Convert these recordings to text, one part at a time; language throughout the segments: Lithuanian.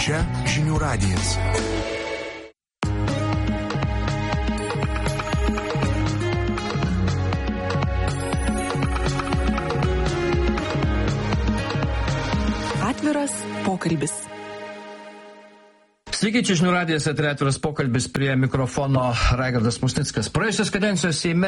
Čia Žinių radijas. Atviras pokalbis. Sveiki, čia Žinių radijas, atviras pokalbis, prie mikrofono Raigardas Musnickas. Praėjusios kadencijos Seime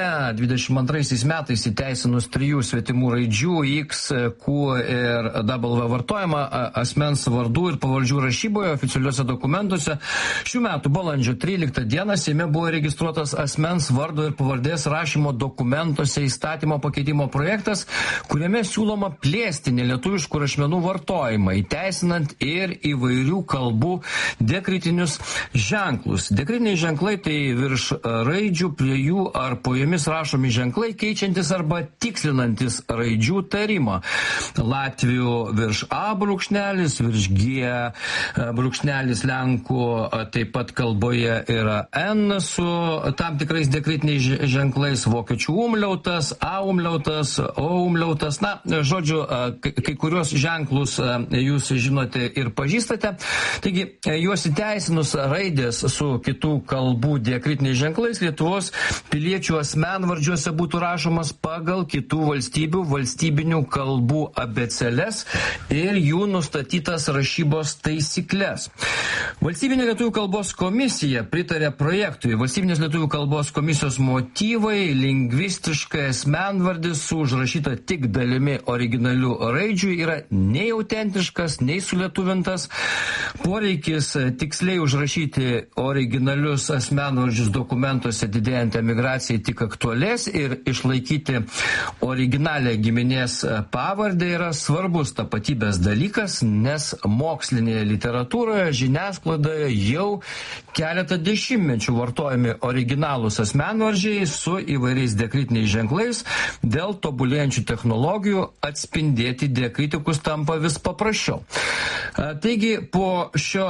22 metais įteisinus 3 svetimų raidžių X, Q ir W vartojimą asmens vardų ir pavardžių rašyboje oficialiuose dokumentuose, šių metų balandžio 13 dieną Seime buvo registruotas asmens vardo ir pavardės rašymo dokumentuose įstatymo pakeitimo projektas, kuriame siūloma plėsti nelietuviškų rašmenų vartojimą, įteisinant ir įvairių kalbų dekritinius ženklus. Dekritiniai ženklai tai virš raidžių, prie jų ar po jomis rašomi ženklai, keičiantis arba tikslinantis raidžių tarimą. Latvių virš A brūkšnelis, virš G brūkšnelis, lenkų taip pat kalboje yra N su tam tikrais dekritiniais ženklais, vokiečių umliautas, A umliautas, O umliautas. Na, žodžiu, kai kuriuos ženklus jūs žinote ir pažįstate. Taigi, juos įteisinus raidės su kitų kalbų diakritiniais ženklais, Lietuvos piliečių asmenvardžiuose būtų rašomas pagal kitų valstybių valstybinių kalbų abeceles ir jų nustatytas rašybos taisyklės. Valstybinė lietuvių kalbos komisija pritarė projektui. Valstybinės lietuvių kalbos komisijos motyvai: lingvistiškai asmenvardis su užrašyta tik dalimi originalių raidžių yra nei autentiškas, nei sulietuvintas. Poreikis tiksliai užrašyti originalius asmenvardžius dokumentuose didėjant emigracijai tik aktualės ir išlaikyti originalią giminės pavardę yra svarbus tapatybės dalykas, nes mokslinėje literatūroje, žiniasklaidoje jau keletą dešimtmečių vartojami originalūs asmenvardžiai su įvairiais diakritiniais ženklais. Dėl tobulėjančių technologijų atspindėti diakritikus tampa vis paprasčiau. Taigi, po šio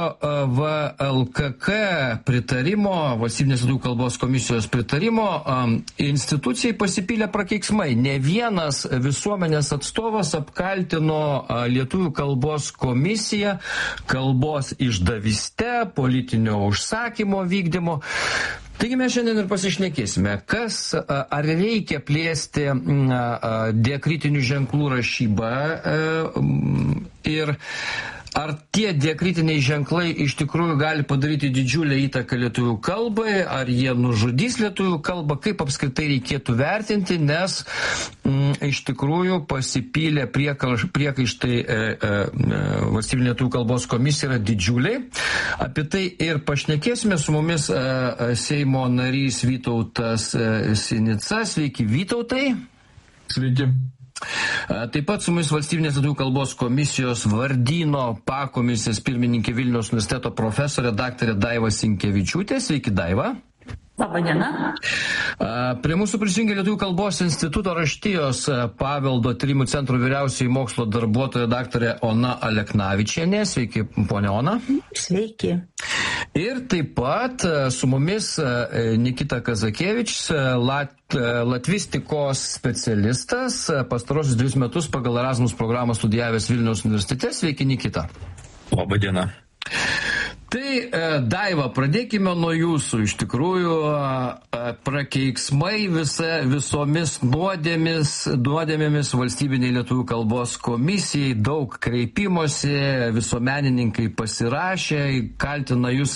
VLKK pritarimo, Valstybinės lietuvių kalbos komisijos pritarimo, institucijai pasipylė prakeiksmai. Ne vienas visuomenės atstovas apkaltino lietuvių kalbos komisiją kalbos išdavyste, politinio užsakymo vykdymo. Taigi mes šiandien ir pasišnekėsime, ar reikia plėsti diakritinių ženklų rašybą ir ar tie diakritiniai ženklai iš tikrųjų gali padaryti didžiulę įtaką lietuvių kalbai, ar jie nužudys lietuvių kalbą, kaip apskritai reikėtų vertinti, nes iš tikrųjų pasipylė priekaištai Valstybinė lietuvių kalbos komisija yra didžiuliai. Apie tai ir pašnekėsime. Su mumis Seimo narys Vytautas Sinica. Sveiki, Vytautai. Sveiki. Taip pat su mumis Valstybinės lietuvių kalbos komisijos vardyno pakomisijos pirmininkė Vilniaus universiteto profesorė daktarė Daiva Sinkevičiūtė. Sveiki, Daiva. Labą dieną. Prie mūsų prisijungė Lietuvių kalbos instituto raštijos paveldo tyrimų centro vyriausioji mokslo darbuotoja daktarė Ona Aleknavičienė. Sveiki, ponia Ona. Sveiki. Ir taip pat su mumis Nikita Kazakevič, latvistikos specialistas, pastarosius 2 metus pagal Erasmus programą studijavęs Vilniaus universitete. Sveiki, Nikita. Labą dieną. Tai, Daiva, pradėkime nuo jūsų. Iš tikrųjų, prakeiksmai visomis nuodėmėmis Valstybiniai lietuvių kalbos komisijai, daug kreipimosi, visuomenininkai pasirašė, kaltina jūs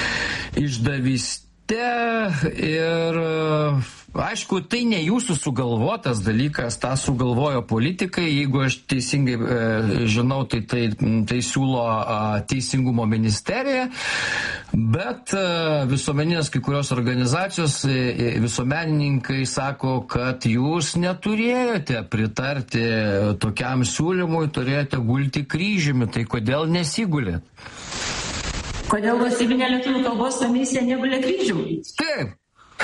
išdavyste ir aišku, tai ne jūsų sugalvotas dalykas, tą sugalvojo politikai. Jeigu aš teisingai žinau, tai siūlo Teisingumo ministerija, bet visuomeninės kai kurios organizacijos, visuomenininkai sako, kad jūs neturėjote pritarti tokiam siūlymui, turėjote gulti kryžiumi. Tai kodėl nesigulėt? Kodėl Valstybinė lietuvių kalbos komisija negulė kryžiumi? Taip.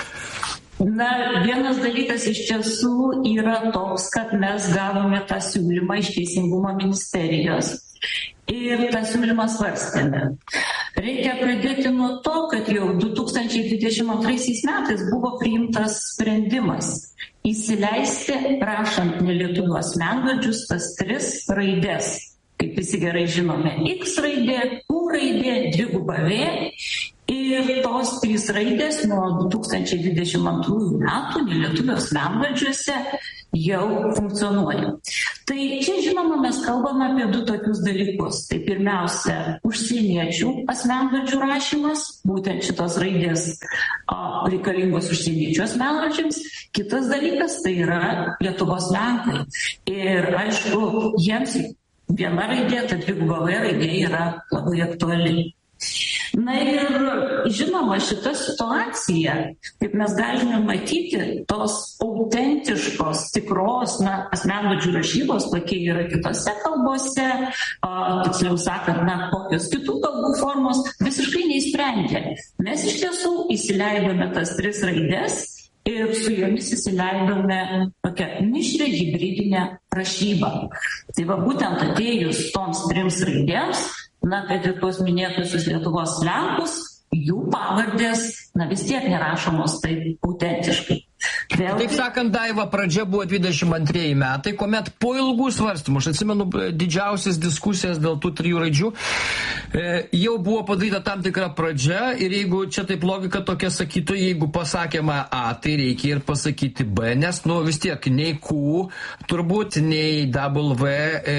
Na, vienas dalykas iš tiesų yra toks, kad mes gavome tą siūlymą iš Teisingumo ministerijos ir tą siūlymą svarstėme. Reikia pradėti nuo to, kad jau 2022 metais buvo priimtas sprendimas įsileisti, rašant nelietuvių asmenvardžius, tas 3 raides kaip visi gerai žinome, X raidė, U raidė, dviguba V. Ir tos 3 raidės nuo 2022 metų nelietuvio asmenvardžiuose jau funkcionuoja. Tai čia, žinoma, mes kalbame apie 2 tokius dalykus. Tai pirmiausia, užsieniečių asmenvardžių rašymas, būtent šitos raidės reikalingos užsieniečių asmenvardžiams. Kitas dalykas tai yra Lietuvos lenkai. Ir aišku, jiems viena raidė, ta dviguba V raidė yra labai aktuali. Na ir žinoma, šita situacija, kaip mes galime matyti, tos autentiškos, tikros asmenvardžių rašybos, kokie yra kitose kalbose, tiksliau sakant, kokios kitų kalbų formos, visiškai neįsprendė. Mes iš tiesų įsileidome tas 3 raidės ir su jomis įsileidome tokią mišrią hibridinę rašybą. Tai va būtent atėjus toms 3 raidėms, kad ir tuos minėtusius Lietuvos lenkus, jų pavardės, vis tiek nerašomos taip autentiškai. Taip sakant, Daiva, pradžia buvo 22 metai, kuomet po ilgų svarstymų, aš atsimenu didžiausias diskusijas dėl tų 3 raidžių, jau buvo padaryta tam tikra pradžia ir jeigu čia taip logika tokia sakytų, jeigu pasakėme A, tai reikia ir pasakyti B, nes vis tiek nei Q, turbūt nei W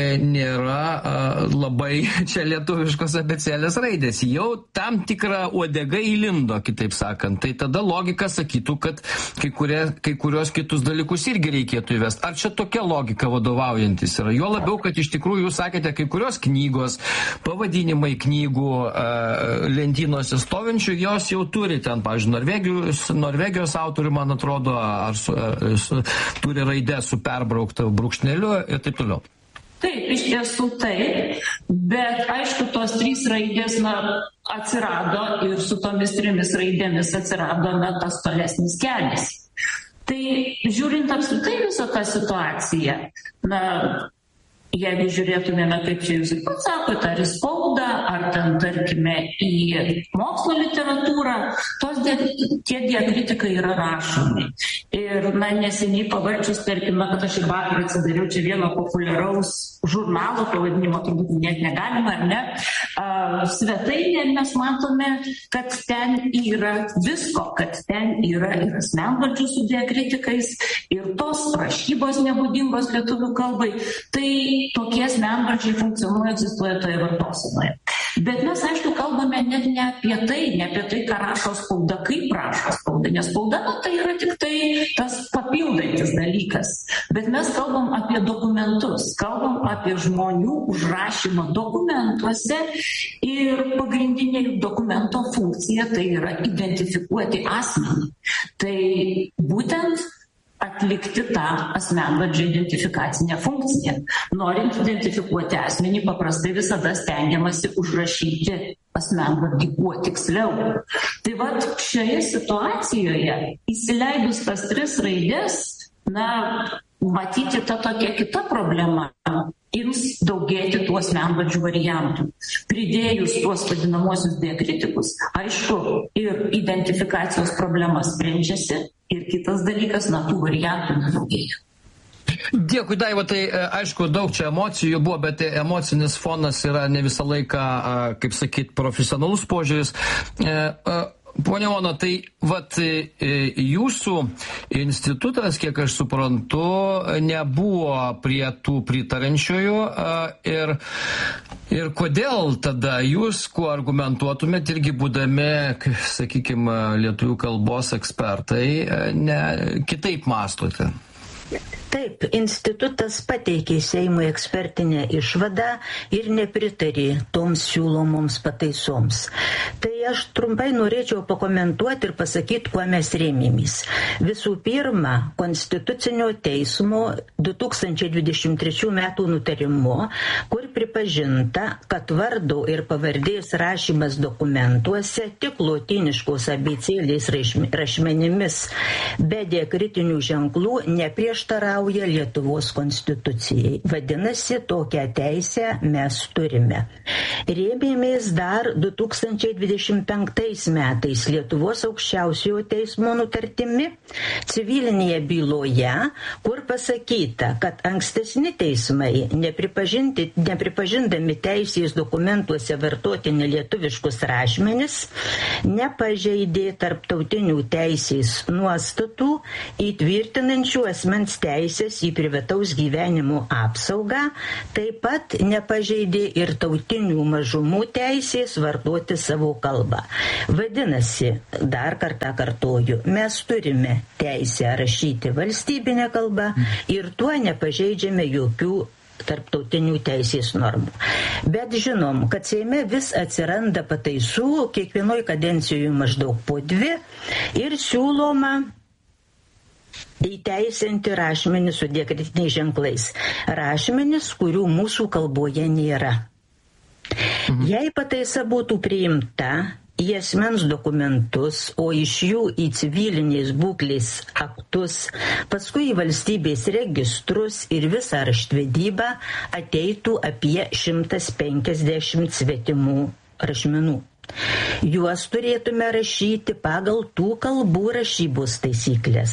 nėra labai čia lietuviškos abėcėlės raidės. Jau tam tikra uodega įlindo, kitaip sakant. Tai tada logika sakytų, kad kai kurios kitus dalykus irgi reikėtų įvesti. Ar čia tokia logika vadovaujantis yra? Jo labiau, kad iš tikrųjų jūs sakėte, kai kurios knygos, pavadinimai knygų lentynose stovinčių, jos jau turi ten, pavyzdžiui, Norvegijos autorių, man atrodo, turi raidę su perbraukta brūkšneliu ir taip toliau. Taip, iš tiesų taip, bet aišku, tos 3 raidės atsirado ir su tomis 3 raidėmis atsirado tas tolesnis kelias. Tai žiūrint apskritai visą tą situaciją, jeigu žiūrėtumėme, kaip čia jūs pats sakote, ar į spaudą, ar ten, tarkime, į mokslo literatūrą, tie diakritikai yra rašomi. Ir neseniai pavarčius, tarkime, kad aš į vakarą atsidariau čia vieno populiaraus žurnalo, pavadinimo turbūt net negalima, ar ne, svetainė, mes matome, kad ten yra visko, kad ten yra ir asmenvardžių su diakritikais, ir tos rašybos nebūdingos lietuvių kalbai. Tai tokie asmenvardžiai funkcionuoja, egzistuoja toje vartosenoje. Bet mes, aišku, kalbame net ne apie tai, ką rašo spauda, kaip rašo spauda, nes spauda tai yra tik tai tas papildantis dalykas. Bet mes kalbam apie dokumentus, kalbam apie žmonių užrašymą dokumentuose ir pagrindinė dokumento funkcija tai yra identifikuoti asmenį. Tai būtent atlikti tą asmenvardžio identifikacinę funkciją. Norint identifikuoti asmenį, paprastai visada stengiamasi užrašyti asmenvardį kuo tiksliau. Tai vat šioje situacijoje, įsileidus tas 3 raidės, matyti ta tokia kita problema. Ims daugėti tų asmenvardžių variantų. Pridėjus tuos vadinamosius diakritikus, aišku, ir identifikacijos problemas sprendžiasi, ir kitas dalykas, tų variantų nedaugėja. Dėkui, Daiva, tai aišku, daug čia emocijų buvo, bet emocinis fonas yra ne visą laiką, kaip sakyt, profesionalus požiūris. Pone Ona, tai jūsų institutas, kiek aš suprantu, nebuvo prie tų pritarančiųjų ir kodėl tada jūs, kuo argumentuotumėt, irgi būdami, sakykime, lietuvių kalbos ekspertai, kitaip mąstote? Taip, institutas pateikė Seimui ekspertinę išvadą ir nepritarė toms siūlomoms pataisoms. Tai aš trumpai norėčiau pakomentuoti ir pasakyti, kuo mes rėmėmės. Visų pirma, Konstitucinio teismo 2023 metų nutarimu, kur pripažinta, kad vardo ir pavardės rašymas dokumentuose tik lotyniškos abėcėlės rašmenimis be diakritinių ženklų neprieš prieštarauja Lietuvos konstitucijai. Vadinasi, tokią teisę mes turime. Rėmėmės dar 2025 metais Lietuvos aukščiausiojo teismo nutartimi civilinėje byloje, kur pasakyta, kad ankstesni teismai, nepripažindami teisės dokumentuose vartoti nelietuviškus rašmenis, nepažeidė tarptautinių teisės nuostatų įtvirtinančių asmens teisės į privataus gyvenimo apsaugą, taip pat nepažeidė ir tautinių mažumų teisės vartoti savo kalbą. Vadinasi, dar kartą kartoju, mes turime teisę rašyti valstybinę kalbą ir tuo nepažeidžiame jokių tarptautinių teisės normų. Bet žinom, kad Seime vis atsiranda pataisų, kiekvienoj kadencijoje maždaug po 2 ir siūloma įteisinti rašmenis su diakritiniais ženklais. Rašmenis, kurių mūsų kalboje nėra. Jei pataisa būtų priimta į asmens dokumentus, o iš jų į civilinės būklės aktus, paskui į valstybės registrus ir visą raštvedybą ateitų apie 150 svetimų rašmenų. Juos turėtume rašyti pagal tų kalbų rašybos taisyklės.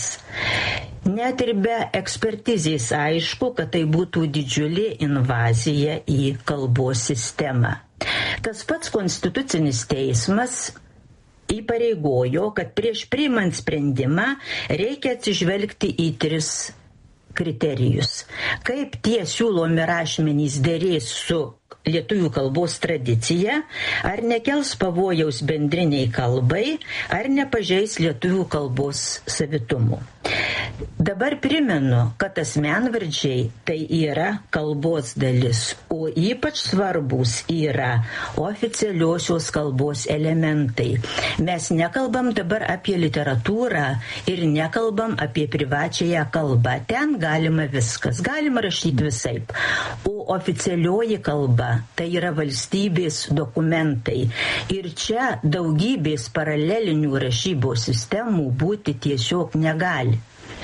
Net ir be ekspertizės aišku, kad tai būtų didžiulė invazija į kalbos sistemą. Tas pats Konstitucinis teismas įpareigojo, kad prieš priimant sprendimą reikia atsižvelgti į 3 kriterijus. Kaip tie siūlomi rašmenys derės su lietuvių kalbos tradicija, ar nekels pavojaus bendriniai kalbai, ar nepažeis lietuvių kalbos savitumo. Dabar primenu, kad asmenvardžiai tai yra kalbos dalis, o ypač svarbus yra oficialiosios kalbos elementai. Mes nekalbam dabar apie literatūrą ir nekalbam apie privačiąją kalbą. Ten galima viskas, galima rašyti visaip. O oficialioji kalba tai yra valstybės dokumentai. Ir čia daugybės paralelinių rašybos sistemų būti tiesiog negali.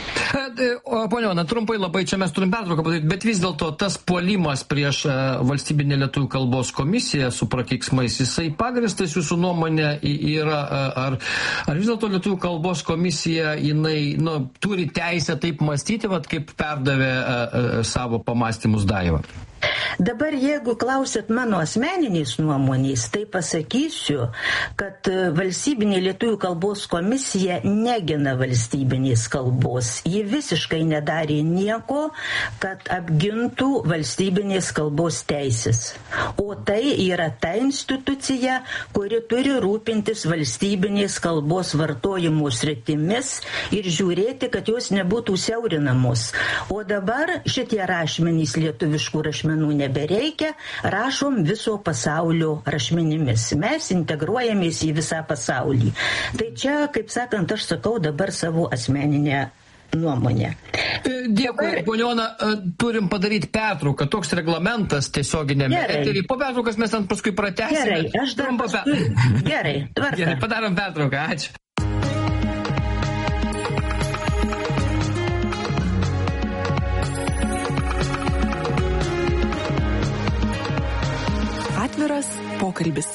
Ponia Ona, trumpai labai, čia mes turim pertrauką padaryti, bet vis dėlto tas puolimas prieš valstybinę lietuvių kalbos komisiją su prakeiksmais, jisai pagrįstas jūsų nuomonė yra, ar vis dėlto lietuvių kalbos komisija, jinai turi teisę taip mąstyti, kaip perdavė savo pamąstymus Daiva? Dabar, jeigu klausit mano asmeninės nuomonės, tai pasakysiu, kad valstybinė lietuvių kalbos komisija negina valstybinės kalbos. Ji visiškai nedarė nieko, kad apgintų valstybinės kalbos teisės. O tai yra ta institucija, kuri turi rūpintis valstybinės kalbos vartojimo sritimis ir žiūrėti, kad jos nebūtų siaurinamos. O dabar šitie rašmenys lietuviškų rašmenų nebereikia, rašom viso pasaulio rašmenimis. Mes integruojamės į visą pasaulį. Tai čia, kaip sakant, aš sakau dabar savo asmeninę nuomonę. Dėkui, ponia Ona, turim padaryti pertrauką. Toks reglamentas tiesioginėme eteryje. Po pertraukas mes ten paskui pratęsime. Gerai, aš dar paskui. Gerai, tvarka. Gerai, padarom pertrauką. Ačiū. Atviras pokalbis.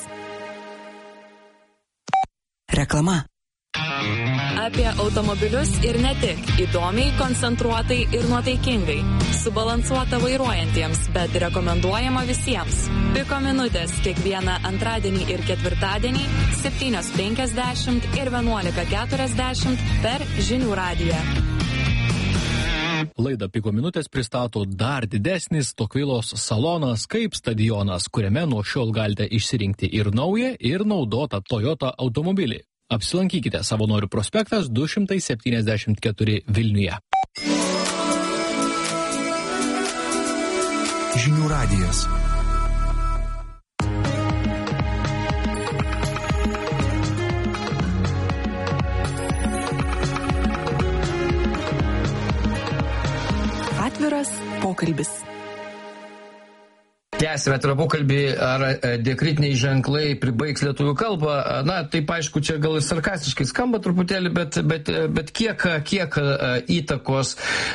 Reklama. Apie automobilius ir ne tik. Įdomiai, koncentruotai ir nuotaikingai. Subalansuota vairuojantiems, bet rekomenduojama visiems. Piko minutės kiekvieną antradienį ir ketvirtadienį 7:50 ir 11:40 per Žinių radiją. Laidą Piko minutės pristato dar didesnis Tokvilos salonas kaip stadionas, kuriame nuo šiol galite išsirinkti ir naują, ir naudotą Toyota automobilį. Apsilankykite Savanorių prospektas 274 Vilniuje. Žinių radijas. Atviras pokalbis. Tęsime atvirą pokalbį, ar diakritiniai ženklai pribaigs lietuvių kalbą. Na, taip aišku, čia gal ir sarkastiškai skamba truputėlį, bet kiek įtakos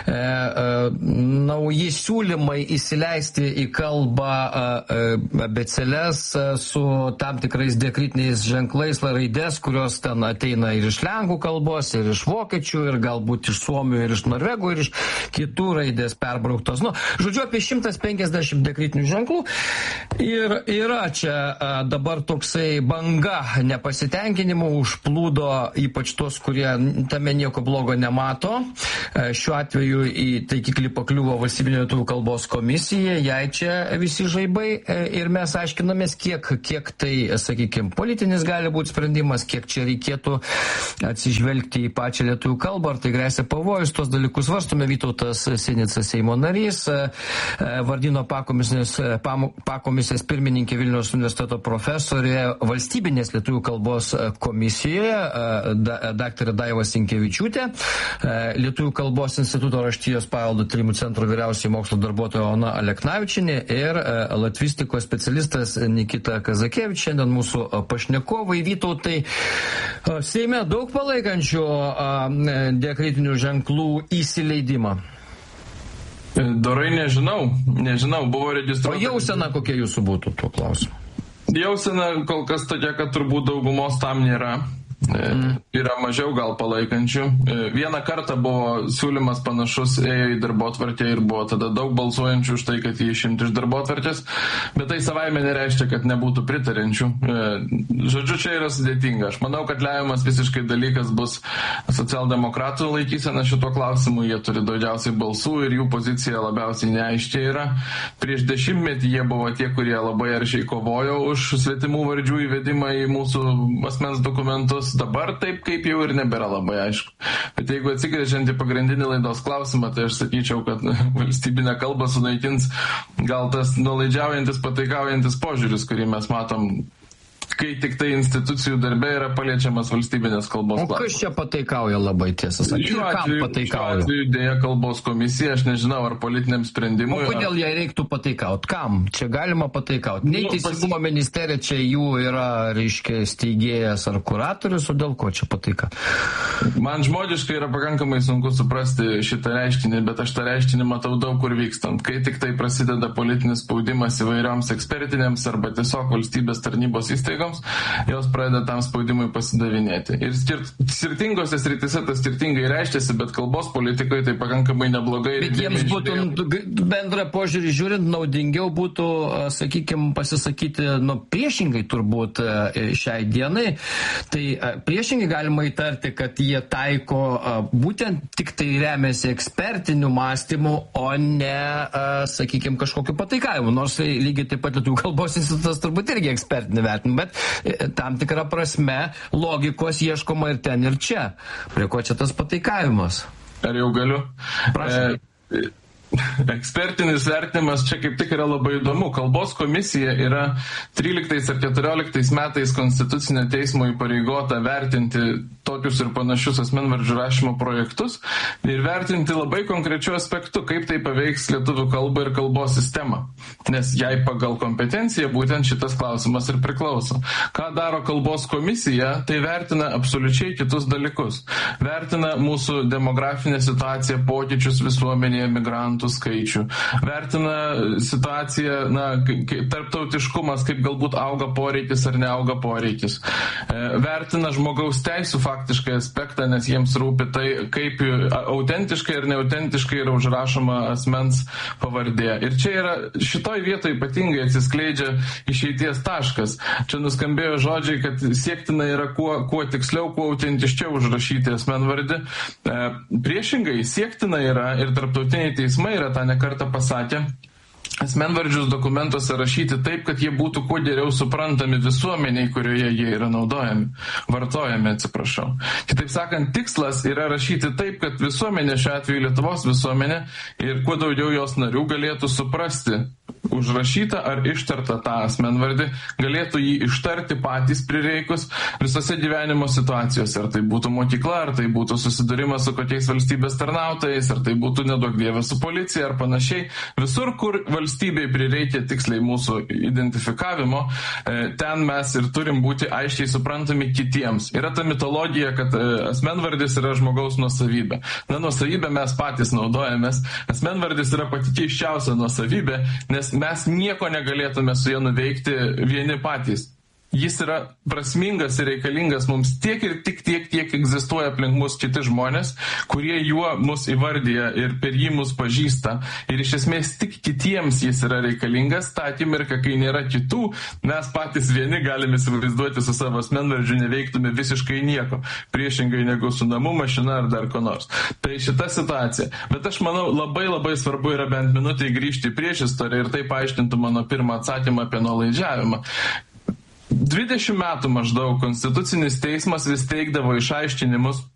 nauji siūlymai įsileisti į kalbą abeceles su tam tikrais diakritiniais ženklais, raidės, kurios ten ateina ir iš lenkų kalbos, ir iš vokiečių, ir galbūt iš suomių, ir iš norvegų, ir iš kitų raidės perbrauktos. Nu, žodžiu, apie 150 diakritinių ženklų. Ir yra čia dabar toksai banga nepasitenkinimų užplūdo ypač tos, kurie tame nieko blogo nemato. Šiuo atveju į taikiklį pakliuvo Valstybinė lietuvių kalbos komisija, jai čia visi žaibai ir mes aiškinamės, kiek tai, sakykime, politinis gali būti sprendimas, kiek čia reikėtų atsižvelgti į pačią lietuvių kalbą, ar tai grėsia pavojus, tos dalykus svarstome. Vytautas Sinica, Seimo narys, Vardyno pakomisijos pirmininkė, Vilniaus universiteto profesorė, Valstybinės lietuvių kalbos komisijoje, daktarė Daiva Sinkevičiūtė, Lietuvių kalbos instituto raštijos paveldo tyrimų centro vyriausiai mokslo darbuotoja Ona Aleknavičienė ir latvistikos specialistas Nikita Kazakevič. Šiandien mūsų pašnekovai. Vytautai, Seime daug palaikančių diakritinių ženklų įsileidimą? Dorai nežinau, buvo registruota. O jausena kokia jūsų būtų tuo klausimu? Jausena kol kas tokia, kad turbūt daugumos tam nėra. Yra mažiau gal palaikančių. Vieną kartą buvo siūlymas panašus, ėjo į darbotvarkę ir buvo tada daug balsuojančių už tai, kad jį išimti iš darbotvarkės, bet tai savaime nereiškia, kad nebūtų pritarenčių. Žodžiu, čia yra sudėtinga. Aš manau, kad lemiamas visiškai dalykas bus socialdemokratų laikysena šituo klausimu. Jie turi daugiausiai balsų ir jų pozicija labiausiai neaiškiai yra. Prieš 10 metį jie buvo tie, kurie labai aršiai kovojo už svetimų vardžių įvedimą į mūsų asmens dokumentus. Dabar taip kaip jau ir nebėra labai aišku. Bet jeigu atsigręžiant į pagrindinį laidos klausimą, tai aš sakyčiau, kad valstybinę kalbą sunaikins gal tas nuolaidžiaujantis, pataikaujantis požiūris, kurį mes matom, kai tik tai institucijų darbė yra paliečiamas valstybinės kalbos klausimas. O kas čia pataikauja labai, tiesą sakant? Šiuo atveju dėja kalbos komisija, aš nežinau, ar politiniam sprendimui. O kodėl jai reiktų pataikauti? Kam? Čia galima pataikauti. Nei Teisingumo ministerija čia jų yra, reiškia, steigėjas ar kuratorius, o dėl ko čia pataikauti? Man žmogiškai yra pakankamai sunku suprasti šitą reiškinį, bet aš tą reiškinį matau daug kur vykstant. Kai tik tai prasideda politinis spaudimas įvairioms ekspertinėms arba tiesiog valstybės tarnybos įstaigoms, jos pradeda tam spaudimui pasidavinėti. Ir skirtingose srityse tas skirtingai reiškiasi, bet kalbos politikoje tai pakankamai neblogai. Bet jiems būtų bendrą požiūrį žiūrint naudingiau būtų, sakykime, pasisakyti, priešingai turbūt šiai dienai. Tai priešingai galima įtarti, kad jie taiko būtent tik tai remiasi ekspertiniu mąstymu, o ne, sakykime, kažkokiu pataikavimu. Nors lygiai taip pat Lietuvių kalbos institutas turbūt irgi ekspertinį vertinimą, bet tam tikrą prasme logikos ieškoma ir ten, ir čia. Prie ko čia tas pataikavimas? Ar jau galiu? Prašau. Ekspertinis vertinimas čia kaip tik yra labai įdomu. Kalbos komisija yra 13 ar 14 metais Konstitucinio teismo įpareigota vertinti tokius ir panašius asmenvardžių rašymo projektus ir vertinti labai konkrečiu aspektu, kaip tai paveiks lietuvių kalbą ir kalbos sistemą. Nes jai pagal kompetenciją būtent šitas klausimas ir priklauso. Ką daro kalbos komisija, tai vertina absoliučiai kitus dalykus. Vertina mūsų demografinę situaciją, pokyčius visuomenėje, migrantų skaičių. Vertina situaciją, tarptautiškumas, kaip galbūt auga poreikis ar neauga poreikis. Vertina žmogaus teisų faktiškai aspektą, nes jiems rūpi tai, kaip autentiškai ir neautentiškai yra užrašoma asmens pavardė. Ir čia yra šitoj vietoje ypatingai atsiskleidžia išeities taškas. Čia nuskambėjo žodžiai, kad siektina yra kuo tiksliau, kuo autentiškiau užrašyti asmenvardį. Priešingai, siektina yra ir tarptautiniai teismai yra tą nekartą pasakę, asmenvardžius dokumentuose rašyti taip, kad jie būtų kuo geriau suprantami visuomeniai, kurioje jie yra vartojami. Kitaip sakant, tikslas yra rašyti taip, kad visuomenė, šiuo atveju Lietuvos visuomenė ir kuo daugiau jos narių galėtų suprasti užrašytą ar ištartą tą asmenvardį, galėtų jį ištarti patys prireikus visose gyvenimo situacijose, ar tai būtų mokykla, ar tai būtų susidūrimas su kokiais valstybės tarnautojais, ar tai būtų neduok dieve su policija ar panašiai. Visur, kur valstybei prireikia tiksliai mūsų identifikavimo, ten mes ir turim būti aiškiai suprantami kitiems. Yra ta mitologija, kad asmenvardis yra žmogaus nuosavybė. Na, nuosavybę mes patys naudojamės. Asmenvardis yra pati keisčiausia nuosavybė, nes mes nieko negalėtume su ja nuveikti vieni patys. Jis yra prasmingas ir reikalingas mums tiek ir tik tiek, kiek egzistuoja aplink mus kiti žmonės, kurie juo mus įvardyja ir per jį mus pažįsta. Ir iš esmės tik kitiems jis yra reikalingas. Ta akimirka, kai nėra kitų, mes patys vieni galime įsivaizduoti su savo asmenvardžiu neveiktume visiškai nieko, priešingai negu su namų mašina ar dar ko nors. Tai šita situacija. Bet aš manau, labai svarbu yra bent minutę grįžti į priešistorę ir tai paaiškintų mano pirmą atsakymą apie nuolaidžiavimą. 20 metų maždaug Konstitucinis teismas vis teikdavo išaiškinimus